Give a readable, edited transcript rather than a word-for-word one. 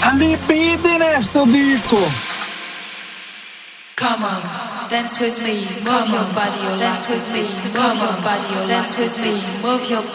Libidine sto disco. Come on, dance with me, move your body, dance with me, move your body, dance with me, move your